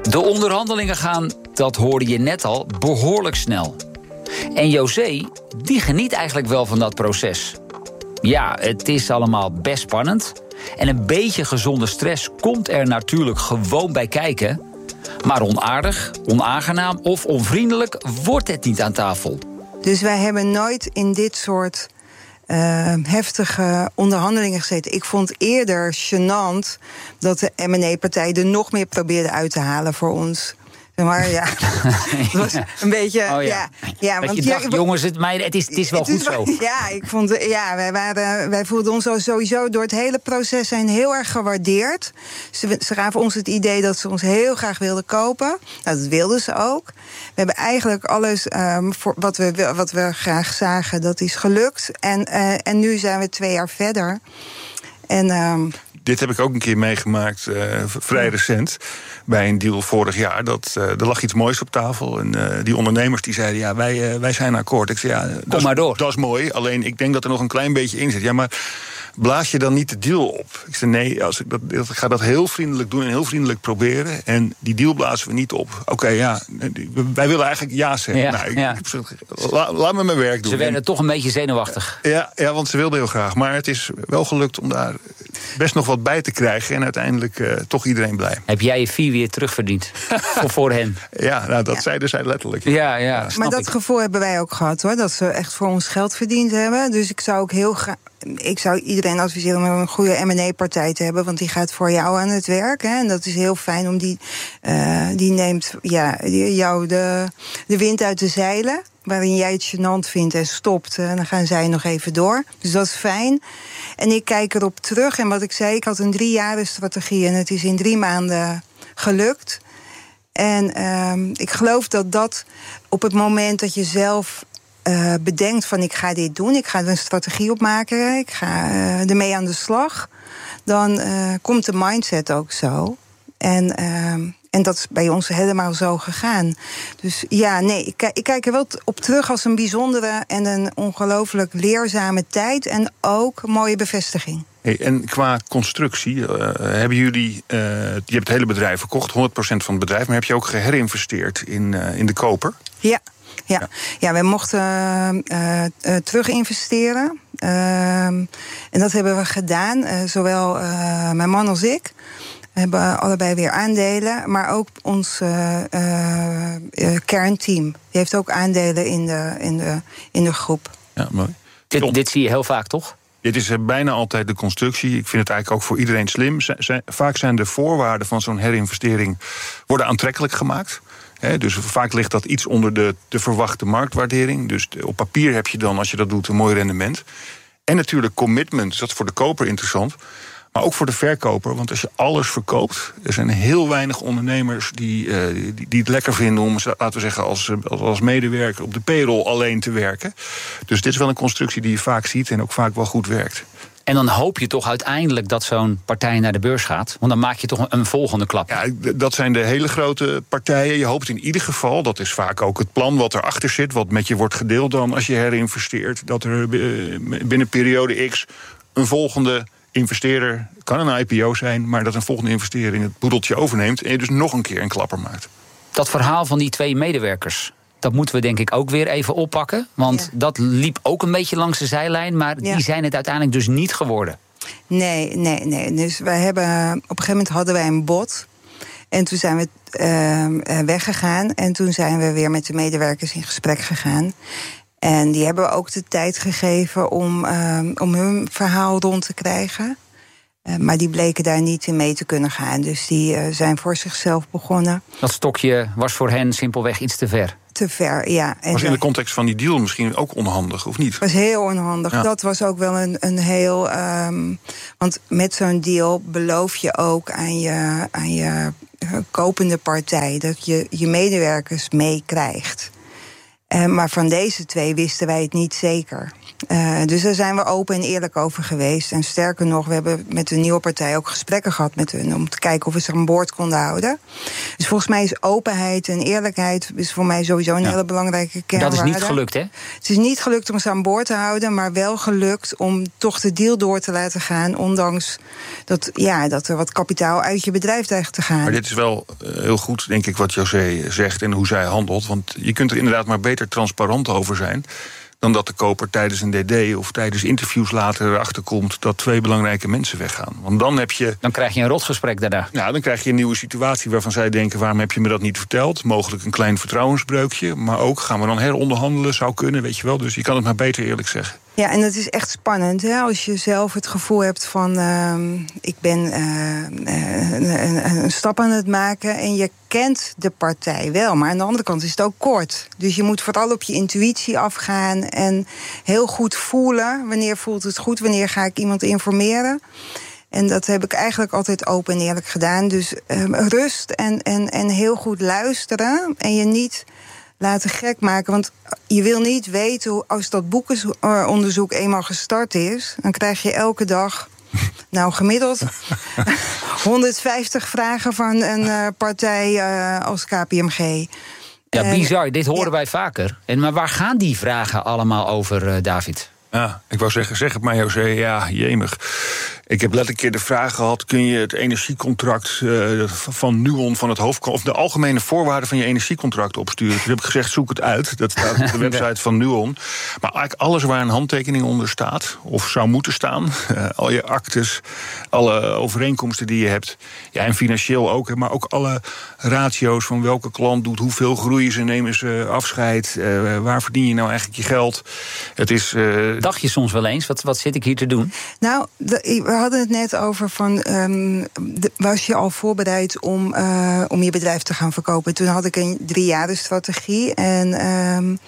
De onderhandelingen gaan, dat hoorde je net al, behoorlijk snel. En José, die geniet eigenlijk wel van dat proces. Ja, het is allemaal best spannend. En een beetje gezonde stress komt er natuurlijk gewoon bij kijken. Maar onaardig, onaangenaam of onvriendelijk wordt het niet aan tafel. Dus wij hebben nooit in dit soort heftige onderhandelingen gezeten. Ik vond eerder gênant dat de M&A-partij er nog meer probeerde uit te halen voor ons. Maar ja, het was een beetje. Oh ja. Ja, want je dacht, jongens, het is wel goed zo. Ja, ik vond, wij voelden ons sowieso door het hele proces zijn heel erg gewaardeerd. Ze gaven ons het idee dat ze ons heel graag wilden kopen. Nou, dat wilden ze ook. We hebben eigenlijk alles wat we graag zagen, dat is gelukt. En nu zijn we 2 jaar verder. En dit heb ik ook een keer meegemaakt, vrij recent, bij een deal vorig jaar. Er lag iets moois op tafel. En die ondernemers die zeiden, ja, wij zijn akkoord. Ik zei, kom maar door. Dat is mooi, alleen ik denk dat er nog een klein beetje in zit. Ja, maar blaas je dan niet de deal op? Ik zei, nee, ik ga dat heel vriendelijk doen en heel vriendelijk proberen. En die deal blazen we niet op. Oké, ja, wij willen eigenlijk ja zeggen. Ja, laat me mijn werk doen. Ze werden toch een beetje zenuwachtig. Ja, want ze wilden heel graag. Maar het is wel gelukt om daar best nog wat bij te krijgen. En uiteindelijk toch iedereen blij. Heb jij je fee weer terugverdiend? voor hen? Ja, nou, dat zeiden zij letterlijk. Ja, maar dat gevoel hebben wij ook gehad, hoor. Dat ze echt voor ons geld verdiend hebben. Dus ik zou ook heel graag. Ik zou iedereen adviseren om een goede M&A-partij te hebben, want die gaat voor jou aan het werk. Hè, en dat is heel fijn om die neemt jou de wind uit de zeilen. Waarin jij het gênant vindt en stopt, en dan gaan zij nog even door. Dus dat is fijn. En ik kijk erop terug. En wat ik zei, ik had een 3-jaren-strategie en het is in 3 maanden gelukt. En ik geloof dat op het moment dat je zelf bedenkt van ik ga dit doen, ik ga er een strategie op maken, ik ga ermee aan de slag, dan komt de mindset ook zo. En dat is bij ons helemaal zo gegaan. Dus ja, nee, ik kijk er wel op terug als een bijzondere en een ongelooflijk leerzame tijd en ook een mooie bevestiging. Hey, en qua constructie, hebben jullie, je hebt het hele bedrijf verkocht, 100% van het bedrijf, maar heb je ook geherinvesteerd in de koper? Ja, wij mochten terug investeren. En dat hebben we gedaan, zowel mijn man als ik. We hebben allebei weer aandelen, maar ook ons kernteam. Die heeft ook aandelen in de groep. Ja, mooi. Dit zie je heel vaak, toch? Dit is bijna altijd de constructie. Ik vind het eigenlijk ook voor iedereen slim. Vaak zijn de voorwaarden van zo'n herinvestering worden aantrekkelijk gemaakt. Dus vaak ligt dat iets onder de verwachte marktwaardering. Dus op papier heb je dan, als je dat doet, een mooi rendement. En natuurlijk commitment, dus dat is voor de koper interessant. Maar ook voor de verkoper, want als je alles verkoopt, er zijn heel weinig ondernemers die het lekker vinden om, laten we zeggen, als medewerker op de payroll alleen te werken. Dus dit is wel een constructie die je vaak ziet en ook vaak wel goed werkt. En dan hoop je toch uiteindelijk dat zo'n partij naar de beurs gaat? Want dan maak je toch een volgende klap. Ja, dat zijn de hele grote partijen. Je hoopt in ieder geval, dat is vaak ook het plan wat erachter zit, wat met je wordt gedeeld dan als je herinvesteert, dat er binnen periode X een volgende investeerder, kan een IPO zijn, maar dat een volgende investering het boedeltje overneemt en je dus nog een keer een klapper maakt. Dat verhaal van die 2 medewerkers, dat moeten we denk ik ook weer even oppakken. Want dat liep ook een beetje langs de zijlijn, maar die zijn het uiteindelijk dus niet geworden. Nee. Dus wij hebben, op een gegeven moment hadden wij een bod. En toen zijn we weggegaan. En toen zijn we weer met de medewerkers in gesprek gegaan. En die hebben we ook de tijd gegeven om hun verhaal rond te krijgen. Maar die bleken daar niet in mee te kunnen gaan. Dus die zijn voor zichzelf begonnen. Dat stokje was voor hen simpelweg iets te ver. Te ver, ja. En was in de context van die deal misschien ook onhandig, of niet? Was heel onhandig. Ja. Dat was ook wel een heel. Want met zo'n deal beloof je ook aan je kopende partij dat je medewerkers meekrijgt. Maar van deze 2 wisten wij het niet zeker. Dus daar zijn we open en eerlijk over geweest. En sterker nog, we hebben met de nieuwe partij ook gesprekken gehad met hun om te kijken of we ze aan boord konden houden. Dus volgens mij is openheid en eerlijkheid is voor mij sowieso een hele belangrijke kernwaarde. Dat is niet gelukt, hè? Het is niet gelukt om ze aan boord te houden, maar wel gelukt om toch de deal door te laten gaan, ondanks dat er wat kapitaal uit je bedrijf dreigt te gaan. Maar dit is wel heel goed, denk ik, wat José zegt en hoe zij handelt. Want je kunt er inderdaad maar beter transparant over zijn dan dat de koper tijdens een DD of tijdens interviews later erachter komt dat 2 belangrijke mensen weggaan. Want dan krijg je een rotgesprek daarna. Nou, dan krijg je een nieuwe situatie waarvan zij denken, waarom heb je me dat niet verteld? Mogelijk een klein vertrouwensbreukje, maar ook gaan we dan heronderhandelen, zou kunnen, weet je wel. Dus je kan het maar beter eerlijk zeggen. Ja, en het is echt spannend, hè? Als je zelf het gevoel hebt van ik ben een stap aan het maken en je kent de partij wel, maar aan de andere kant is het ook kort. Dus je moet vooral op je intuïtie afgaan en heel goed voelen. Wanneer voelt het goed? Wanneer ga ik iemand informeren? En dat heb ik eigenlijk altijd open en eerlijk gedaan. Dus rust en heel goed luisteren en je niet laten gek maken. Want je wil niet weten hoe, als dat boekenonderzoek eenmaal gestart is, dan krijg je elke dag, nou gemiddeld 150 vragen van een partij als KPMG. Ja, bizar. Dit horen wij vaker. Maar waar gaan die vragen allemaal over, David? Ja, ik wou zeggen, zeg het maar, José. Ja, jemig. Ik heb letterlijk een keer de vraag gehad, kun je het energiecontract van Nuon, van het of de algemene voorwaarden van je energiecontract opsturen? Toen heb ik gezegd, zoek het uit. Dat staat op de website van Nuon. Maar eigenlijk alles waar een handtekening onder staat, of zou moeten staan, al je actes, alle overeenkomsten die je hebt, ja, en financieel ook, maar ook alle ratio's van welke klant doet hoeveel groeien ze, nemen ze afscheid, waar verdien je nou eigenlijk je geld? Het is dacht je soms wel eens, wat zit ik hier te doen? Nou, we hadden het net over van, was je al voorbereid om je bedrijf te gaan verkopen? Toen had ik een 3-jarenstrategie en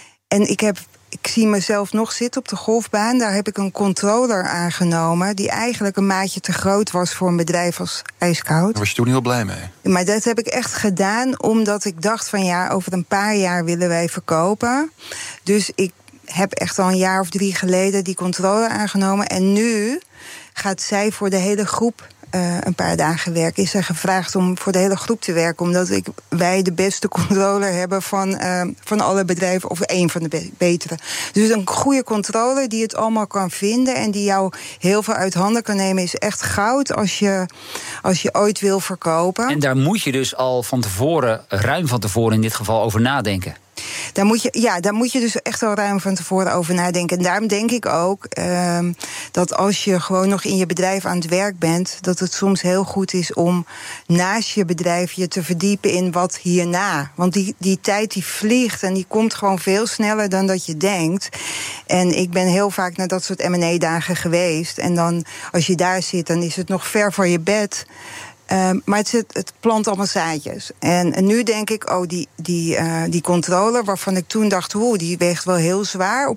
ik zie mezelf nog zitten op de golfbaan. Daar heb ik een controller aangenomen die eigenlijk een maatje te groot was voor een bedrijf als IJskoud. Daar was je toen heel blij mee? Maar dat heb ik echt gedaan omdat ik dacht van ja, over een paar jaar willen wij verkopen. Dus ik heb echt al een jaar of 3 geleden die controller aangenomen. En nu gaat zij voor de hele groep een paar dagen werken. Is zij gevraagd om voor de hele groep te werken, omdat wij de beste controller hebben van alle bedrijven, of één van de betere. Dus een goede controller die het allemaal kan vinden en die jou heel veel uit handen kan nemen, is echt goud als je ooit wil verkopen. En daar moet je dus al van tevoren, ruim van tevoren in dit geval, over nadenken. Daar moet je dus echt wel ruim van tevoren over nadenken. En daarom denk ik ook dat als je gewoon nog in je bedrijf aan het werk bent, dat het soms heel goed is om naast je bedrijf je te verdiepen in wat hierna. Want die tijd die vliegt en die komt gewoon veel sneller dan dat je denkt. En ik ben heel vaak naar dat soort M&A-dagen geweest. En dan, als je daar zit, dan is het nog ver voor je bed. Maar het plant allemaal zaadjes. En nu denk ik, die controller, waarvan ik toen dacht, die weegt wel heel zwaar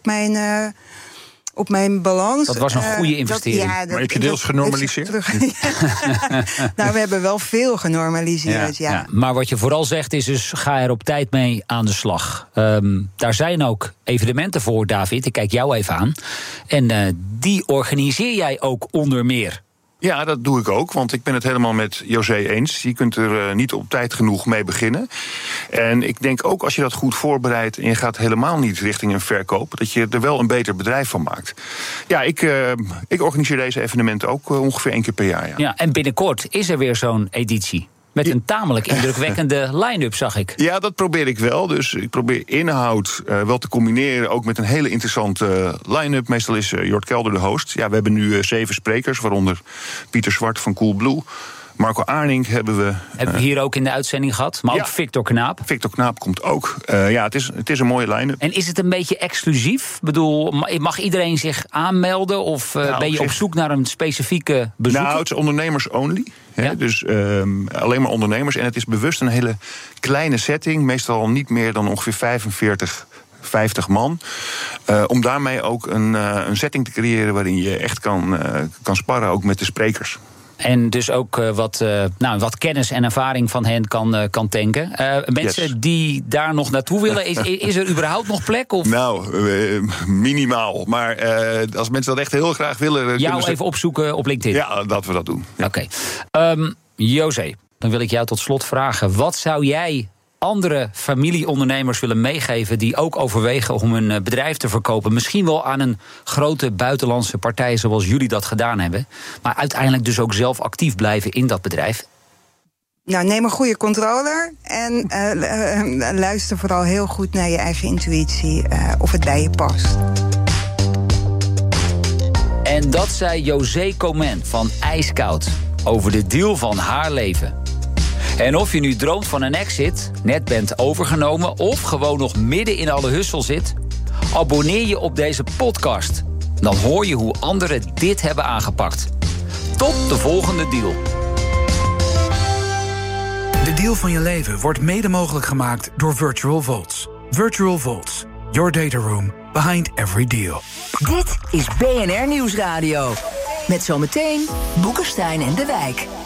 op mijn balans. Dat was een goede investering. Maar heb je deels genormaliseerd? Nou, we hebben wel veel genormaliseerd, ja. Maar wat je vooral zegt is dus, ga er op tijd mee aan de slag. Daar zijn ook evenementen voor, David. Ik kijk jou even aan. En die organiseer jij ook onder meer. Ja, dat doe ik ook, want ik ben het helemaal met José eens. Je kunt er niet op tijd genoeg mee beginnen. En ik denk ook als je dat goed voorbereidt en je gaat helemaal niet richting een verkoop, dat je er wel een beter bedrijf van maakt. Ja, ik organiseer deze evenementen ook ongeveer 1 keer per jaar. Ja, en binnenkort is er weer zo'n editie. Met een tamelijk indrukwekkende line-up, zag ik. Ja, dat probeer ik wel. Dus ik probeer inhoud wel te combineren, ook met een hele interessante line-up. Meestal is Jort Kelder de host. Ja, we hebben nu 7 sprekers, waaronder Pieter Zwart van Coolblue. Marco Arning hebben we hier ook in de uitzending gehad, maar ook Victor Knaap. Victor Knaap komt ook. Het is een mooie line-up. En is het een beetje exclusief? Ik bedoel, mag iedereen zich aanmelden? Of ben je op zoek naar een specifieke bezoeker? Nou, het is ondernemers only. Ja? Dus alleen maar ondernemers. En het is bewust een hele kleine setting. Meestal niet meer dan ongeveer 50 man. Om daarmee ook een setting te creëren waarin je echt kan sparren, ook met de sprekers. En dus ook wat kennis en ervaring van hen kan tanken. Mensen die daar nog naartoe willen, is er überhaupt nog plek? Of? Nou, minimaal. Maar als mensen dat echt heel graag willen... Jou even opzoeken op LinkedIn? Ja, dat we dat doen. Ja. Oké. José, dan wil ik jou tot slot vragen. Wat zou jij andere familieondernemers willen meegeven die ook overwegen om hun bedrijf te verkopen? Misschien wel aan een grote buitenlandse partij zoals jullie dat gedaan hebben. Maar uiteindelijk dus ook zelf actief blijven in dat bedrijf. Nou, neem een goede controller en luister vooral heel goed naar je eigen intuïtie of het bij je past. En dat zei José Comment van IJskoud over de deal van haar leven. En of je nu droomt van een exit, net bent overgenomen of gewoon nog midden in alle hussel zit, abonneer je op deze podcast. Dan hoor je hoe anderen dit hebben aangepakt. Tot de volgende deal. De deal van je leven wordt mede mogelijk gemaakt door Virtual Vaults. Virtual Vaults, your data room behind every deal. Dit is BNR Nieuwsradio. Met zometeen Boekenstein en de Wijk.